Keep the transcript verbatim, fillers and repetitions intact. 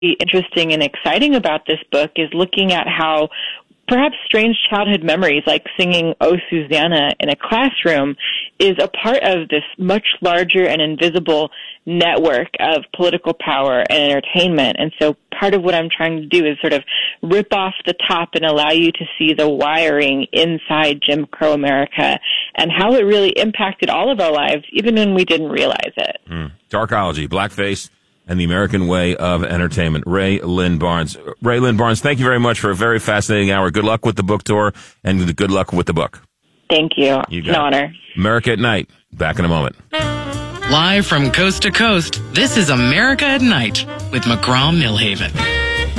interesting and exciting about this book is looking at how perhaps strange childhood memories like singing Oh Susanna in a classroom is a part of this much larger and invisible network of political power and entertainment. And so part of what I'm trying to do is sort of rip off the top and allow you to see the wiring inside Jim Crow America and how it really impacted all of our lives, even when we didn't realize it. Mm. Darkology, Blackface, and the American Way of Entertainment. Rae Lynn Barnes. Rae Lynn Barnes, thank you very much for a very fascinating hour. Good luck with the book tour, and good luck with the book. Thank you. you it's an honor. America at Night. Back in a moment. Live from coast to coast, this is America at Night with McGraw Millhaven.